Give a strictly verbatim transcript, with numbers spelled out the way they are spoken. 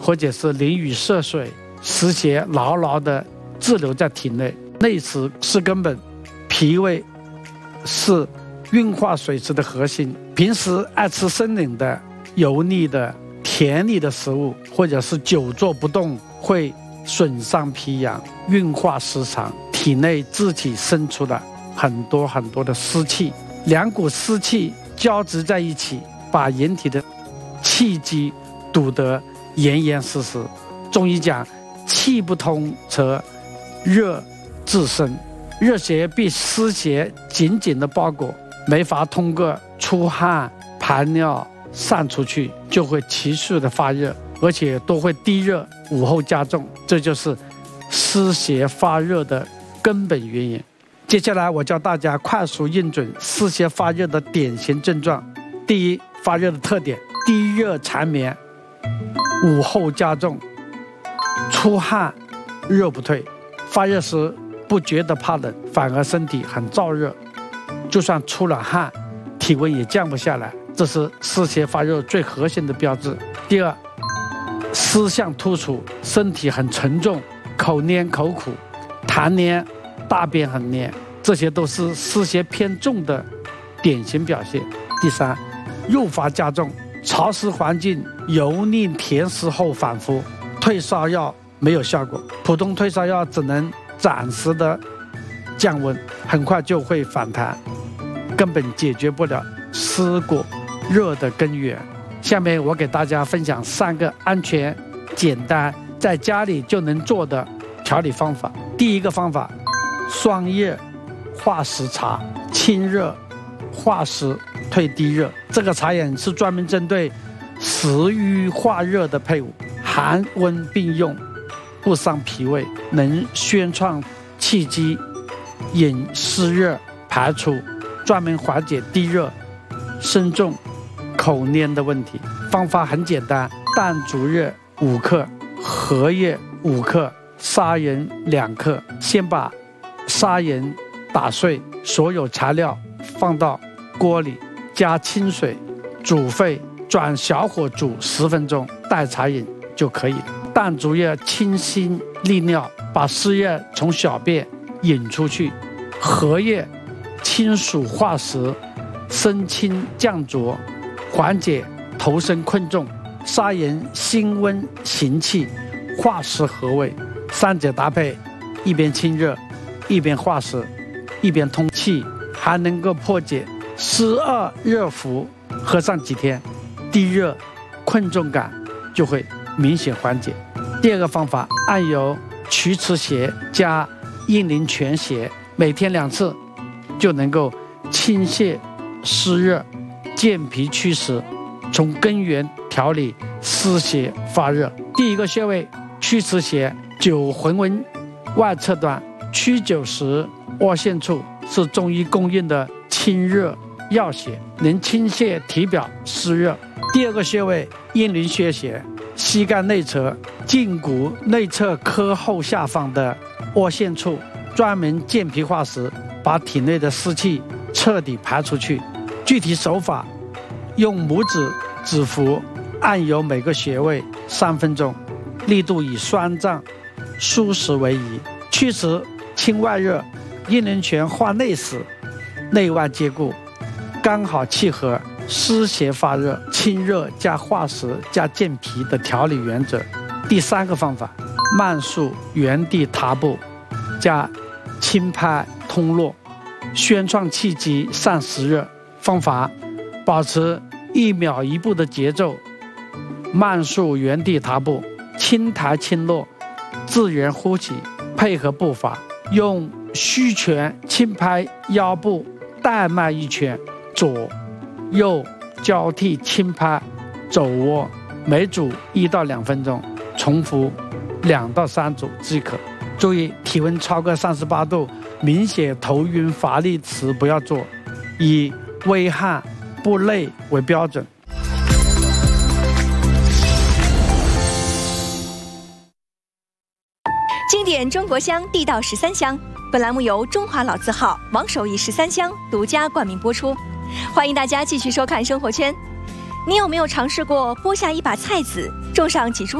或者是淋雨涉水，湿邪牢牢地滞留在体内，内湿是根本，脾胃是运化水湿的核心。平时爱吃生冷的、油腻的、甜腻的食物，或者是久坐不动，会损伤脾阳，运化失常，体内自体生出了很多很多的湿气，两股湿气交织在一起，把人体的气机堵得严严实实。中医讲气不通则热自生，热邪被湿邪紧紧的包裹，没法通过出汗排尿散出去，就会急速的发热，而且都会低热，午后加重，这就是湿邪发热的根本原因。接下来我教大家快速应准湿邪发热的典型症状。第一，发热的特点：低热缠绵，午后加重，出汗热不退。发热时不觉得怕冷，反而身体很燥热，就算出了汗，体温也降不下来，这是湿邪发热最核心的标志。第二，湿象突出，身体很沉重，口黏口苦，痰黏，大便很黏，这些都是湿邪偏重的典型表现。第三，诱发加重，潮湿环境油腻甜湿后反复，退烧药没有效果，普通退烧药只能暂时的降温，很快就会反弹，根本解决不了湿果热的根源。下面我给大家分享三个安全、简单，在家里就能做的调理方法。第一个方法，双叶化湿茶，清热化湿退低热。这个茶饮是专门针对食瘀化热的配伍，寒温并用，不伤脾胃，能宣畅气机，引湿热排出，专门缓解低热、身重、口黏的问题。方法很简单，淡竹叶五克，荷叶五克，砂仁两克。先把砂仁打碎，所有材料放到锅里，加清水煮沸，转小火煮十分钟，代茶饮就可以了。淡竹叶清新利尿，把湿液从小便引出去；荷叶清暑化湿，生清降浊，缓解头身困重；砂仁辛温行气，化湿和胃。三者搭配，一边清热，一边化湿，一边通气，还能够破解湿恶热伏。喝上几天，低热困重感就会明显缓解。第二个方法，按揉祛湿邪加阴陵泉邪，每天两次，就能够清泻湿热，健脾祛湿，从根源调理湿邪发热。第一个穴位祛湿邪，九横纹外侧端曲九十窝线处，是中医公认的清热药穴，能清泻体表湿热。第二个穴位阴陵缺穴，膝盖内侧胫骨内侧髁后下方的窝线处，专门健脾化湿，把体内的湿气彻底排出去。具体手法，用拇指指腹按揉每个穴位三分钟，力度以酸胀舒适为宜。祛湿清外热，阴陵泉化内湿，内外兼顾，刚好契合湿邪发热、清热加化湿加健脾的调理原则。第三个方法，慢速原地踏步加轻拍通络，宣畅气机，散湿热。方法，保持一秒一步的节奏，慢速原地踏步，轻抬轻落，自然呼吸，配合步伐，用虚拳轻拍腰部带脉一圈，左右交替轻拍肘窝，每组一到两分钟，重复两到三组即可。注意，体温超过三十八度，明显头晕乏力时不要做，以微汗不累为标准。 经典中国香，地道十三香。本栏目由中华老字号王守义十三香独家冠名播出。欢迎大家继续收看生活圈。你有没有尝试过剥下一把菜籽，种上几株